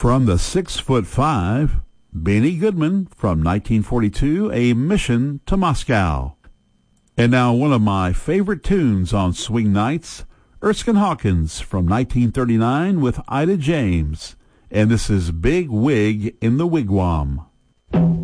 From the 6'5", Benny Goodman from 1942, A Mission to Moscow. And now one of my favorite tunes on Swing Nights, Erskine Hawkins from 1939 with Ida James. And this is Big Wig in the Wigwam.